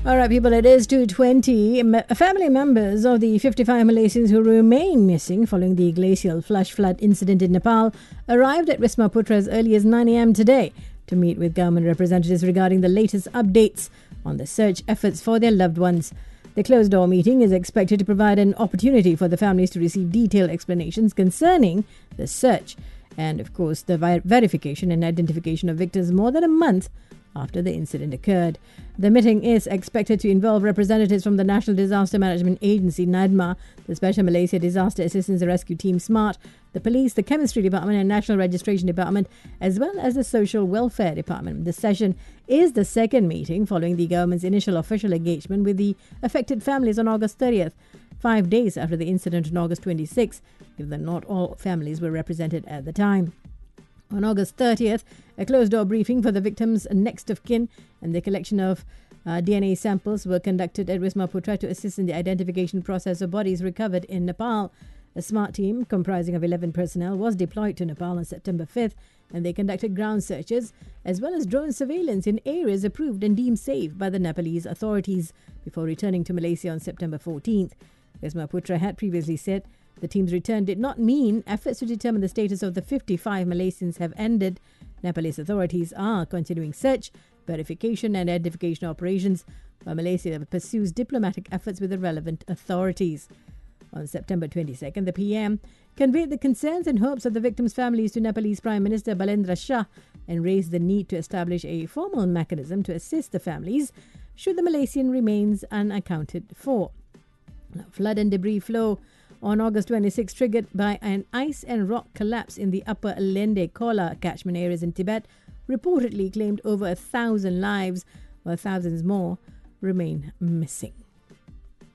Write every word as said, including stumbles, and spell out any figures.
All right, people, it is two twenty. Family members of the fifty-five Malaysians who remain missing following the glacial flash flood incident in Nepal arrived at Wisma Putra as early as nine a.m. today to meet with government representatives regarding the latest updates on the search efforts for their loved ones. The closed-door meeting is expected to provide an opportunity for the families to receive detailed explanations concerning the search and, of course, the ver- verification and identification of victims more than a month after the incident occurred. The meeting is expected to involve representatives from the National Disaster Management Agency, NADMA, the Special Malaysia Disaster Assistance and Rescue Team, SMART, the Police, the Chemistry Department and National Registration Department, as well as the Social Welfare Department. The session is the second meeting following the government's initial official engagement with the affected families on August thirtieth, five days after the incident on August twenty-sixth, given that not all families were represented at the time. On August thirtieth, a closed-door briefing for the victims' next of kin and the collection of uh, D N A samples were conducted at Wisma Putra to assist in the identification process of bodies recovered in Nepal. A SMART team comprising of eleven personnel was deployed to Nepal on September fifth, and they conducted ground searches as well as drone surveillance in areas approved and deemed safe by the Nepalese authorities before returning to Malaysia on September fourteenth. Wisma Putra had previously said the team's return did not mean efforts to determine the status of the fifty-five Malaysians have ended. Nepalese authorities are continuing search, verification and identification operations, while Malaysia pursues diplomatic efforts with the relevant authorities. On September twenty-second, the P M conveyed the concerns and hopes of the victims' families to Nepalese Prime Minister Balendra Shah and raised the need to establish a formal mechanism to assist the families should the Malaysian remains unaccounted for. Now, flood and debris flow on August twenty-sixth, triggered by an ice and rock collapse in the upper Lende Kola catchment areas in Tibet, reportedly claimed over a thousand lives, while thousands more remain missing.